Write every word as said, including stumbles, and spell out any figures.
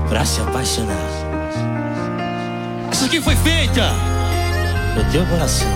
pra se apaixonar. Isso aqui foi feita no teu coração.